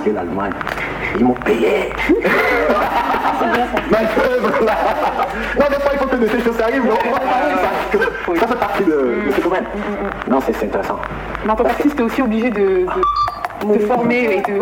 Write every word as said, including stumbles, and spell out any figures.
fait l'Allemagne. Ils m'ont payé. Manœuvre là. Non, des fois il faut que de ces choses arrivent, non? Ça fait partie de, de ce domaine. Non, c'est intéressant. Mais en tant qu'artiste, t'es aussi obligé de, de, de te former et de